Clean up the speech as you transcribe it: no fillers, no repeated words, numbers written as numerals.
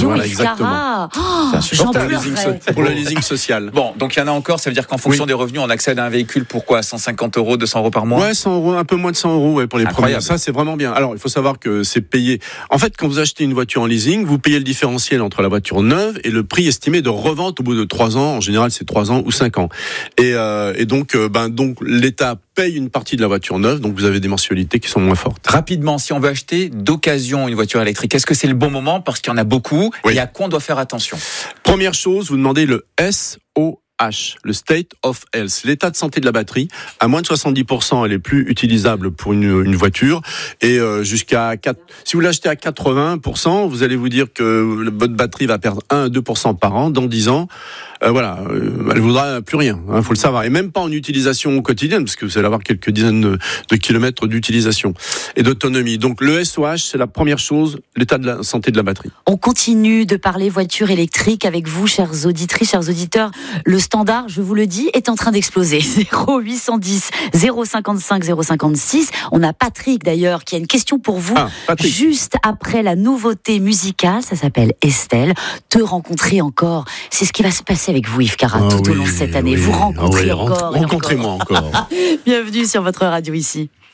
Voilà, Yves Cara. J'en pleurerais. Pour le leasing social. Bon, donc il y en a encore, ça veut dire qu'en fonction des revenus, on accède à un véhicule pour quoi, 150 €, 200 € par mois? Ouais, 100 €, un peu moins de 100 € pour les premiers. Ça, c'est vraiment bien. Alors, il faut savoir que c'est payé. En fait, quand vous achetez une voiture en leasing, vous payez le différentiel entre la voiture neuve et le prix estimé de revente au bout de 3 ans. En général, c'est 3 ans ou 5 ans. Et donc, l'État paye une partie de la voiture neuve, donc vous avez des mensualités qui sont moins fortes. Rapidement, si on veut acheter d'occasion une voiture électrique, est-ce que c'est le bon moment? Parce qu'il y en a beaucoup. Oui. Et à quoi on doit faire attention? Première chose, vous demandez le SOH, le State of Health, l'état de santé de la batterie. À moins de 70%, elle est plus utilisable pour une voiture. Et si vous l'achetez à 80%, vous allez vous dire que votre batterie va perdre 1 à 2% par an dans 10 ans. Elle vaudra plus rien, faut le savoir. Et même pas en utilisation quotidienne, parce que vous allez avoir quelques dizaines de kilomètres d'utilisation et d'autonomie. Donc le SOH, c'est la première chose, l'état de la santé de la batterie. On continue de parler voiture électrique avec vous, chères auditrices, chers auditeurs. Le standard, je vous le dis, est en train d'exploser. 0810 055 056. On a Patrick d'ailleurs qui a une question pour vous. Juste après la nouveauté musicale, ça s'appelle Estelle. Te rencontrer encore, c'est ce qui va se passer avec vous, Yves Cara, tout au long de cette année. Vous rencontrez encore. Rencontrez-moi encore. Bienvenue sur votre radio ici.